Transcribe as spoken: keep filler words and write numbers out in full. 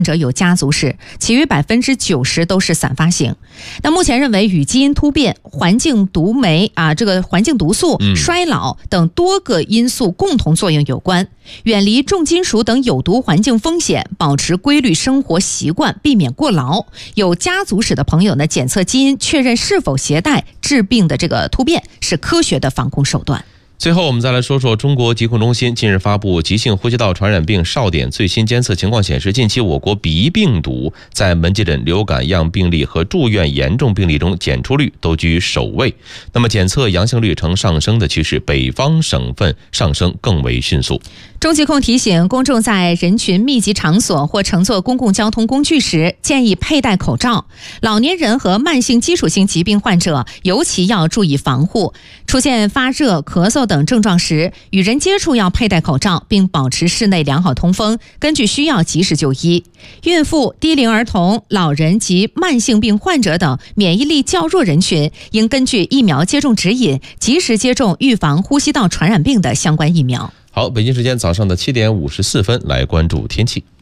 者有家族史，其余百分之九十都是散发型。那目前认为与基因突变、环境毒酶啊，这个环境毒素、 嗯、 衰老等多个因素共同作用有关。远离重金属等有毒环境风险，保持规律生活习惯，避免过劳。有家族史的朋友呢，检测基因确认是否携带致病的这个突变，是科学的防控手段。 最后我们再来说说中国疾控中心近日发布急性呼吸道传染病哨点最新监测情况显示，近期我国鼻病毒在门急诊流感样病例和住院严重病例中检出率都居首位，那么检测阳性率呈上升的趋势，北方省份上升更为迅速。 中疾控提醒公众在人群密集场所或乘坐公共交通工具时，建议佩戴口罩。老年人和慢性基础性疾病患者尤其要注意防护。出现发热、咳嗽等症状时，与人接触要佩戴口罩，并保持室内良好通风，根据需要及时就医。孕妇、低龄儿童、老人及慢性病患者等免疫力较弱人群，应根据疫苗接种指引，及时接种预防呼吸道传染病的相关疫苗。 好，北京时间早上的七点五十四分，来关注天气。